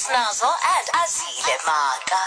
Snazo and Azile Maka.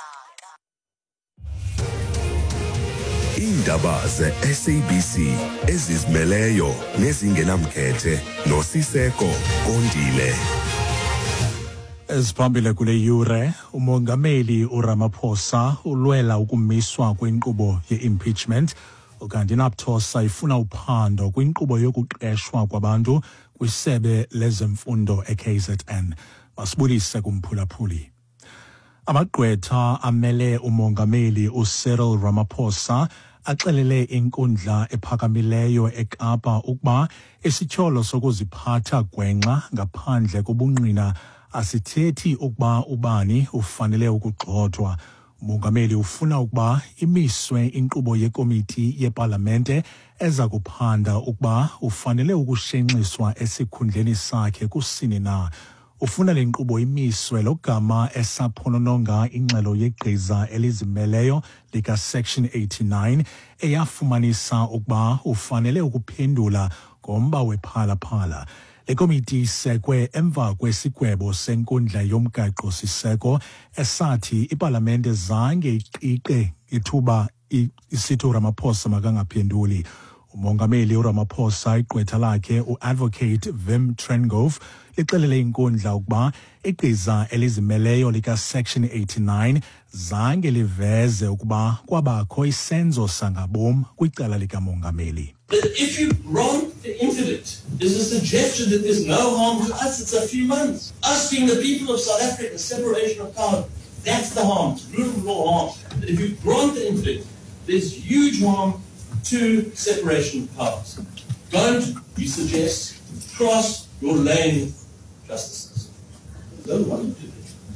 Indaba ze-SABC ezizimeleyo nezingenamkhethe noSiseko Kondile. Esiphambile kule yure, umongameli uRamaphosa ulwela ukumiswa kwinkqubo ye-impeachment, ukanti iNAPTOSA ifuna uphando kwinkqubo yokuqeshwa kwabantu kwisebe lezemfundo e-KZN. Masibulise kumphulaphuli. Amagqwetha amele umongameli uCyril Ramaphosa axelele inkundla ephakamileyo eKapa ukuba isityholo sokuziphatha gwenxa ngaphandle kobungqina asithethi ukuba ubani ufanele ukugxothwa. Umongameli ufuna ukuba imiswe inkqubo yekomiti yepalamente eza kuphanda ukuba ufanele ukushenxiswa esikhundleni sakhe kusini na. Ufuna le nkqubo imiswe logama esaphonononga ingxelo yegqiza elizimeleyo lika-Section 89 eyafumanisa ukuba ufanele ukuphendula ngomba wephala-phala. Le komiti isekwe emva kwesigwebo senkundla yomgaqo-siseko esathi ipalamente zange iqiqe ithuba isithi uRamaphosa makangaphenduli. Umongameli uRamaphosa igqwetha lakhe uAdvocate Wim Trengove lixelele inkundla ukuba igqiza elizimeleyo lika-Section 89 zange liveze ukuba kwabakho isenzo sangabom kwicala likamongameli. If you grant the intellect, there's a suggestion that there's no harm to us. It's a few months. Us being the people of South Africa, separation of power, that's the harm. Rule of law harm. If you grant the intellect, there's huge harm to separation of powers. Don't, you suggest, cross your lane, justices. I don't want to do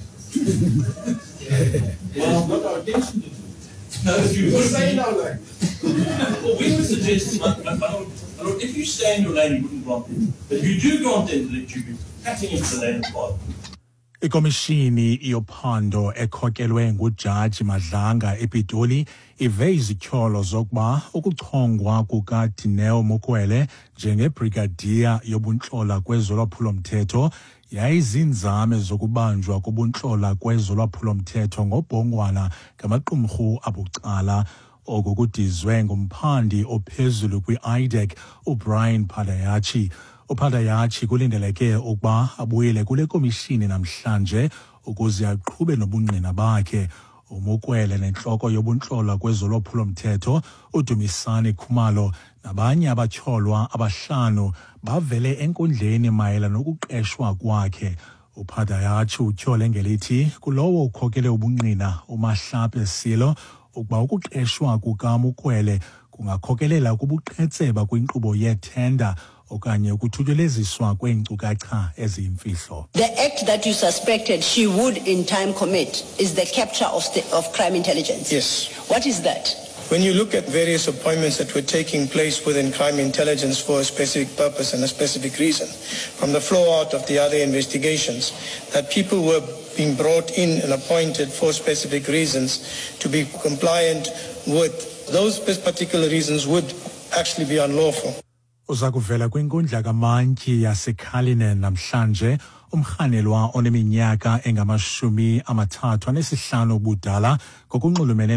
that. Well, not our intention to do it. No, if you would stay in our lane. Well, we would suggest, if you stay in your lane, you wouldn't grant it. But if you do grant the intellect, you'd be cutting into the lane of Parliament. Ikomishini yophando ekhokelwe nguJaji Madlanga ePitoli ive izityholo zokuba ukuchongwa kukaDineo Mukwele njengebrigadier yobuntlola kwezolwaphulo-mthetho yayizinzame zokubanjwa kobuntlola kwezolwaphulo-mthetho ngobhongwana ngamaqumrhu abucala. Oku kudizwe ngumphandi ophezulu kwi-IDEC uBrian Padayachi. uPadayachi kulindeleke ukuba abuyele kule komishini namhlanje ukuze aqhube nobungqina bakhe. Umukwele nentloko yobuntlola kwezolwaphulo-mthetho uDumisani Khumalo nabanye abatyholwa abahlanu bavele enkundleni mayela nokuqeshwa kwakhe. uPadayachi utyhole ngelithi kulowo ukhokele ubungqina uMahlape Silo ukuba ukuqeshwa kukaMukwele kungakhokelela kubuqhetseba kwinkqubo yethenda okanye ukuthutyeleziswa kweenkcukacha eziyimfihlo. The act that you suspected she would in time commit is the capture of crime intelligence. Yes. What is that? When you look at various appointments that were taking place within crime intelligence for a specific purpose and a specific reason, from the flow out of the other investigations, that people were being brought in and appointed for specific reasons to be compliant with those particular reasons would actually be unlawful. Uza kuvela kwinkundla kamantyi yaseKalinen namhlanje umrhanelwa oneminyaka engama-35 ubudala ngokunxulumene